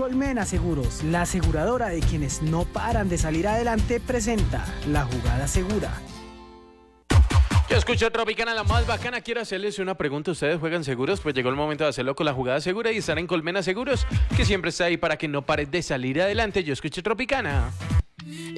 Colmena Seguros, la aseguradora de quienes no paran de salir adelante, presenta La Jugada Segura. Yo escucho Tropicana, la más bacana. Quiero hacerles una pregunta. ¿Ustedes juegan seguros? Pues llegó el momento de hacerlo con La Jugada Segura y estar en Colmena Seguros, que siempre está ahí para que no pares de salir adelante. Yo escucho Tropicana.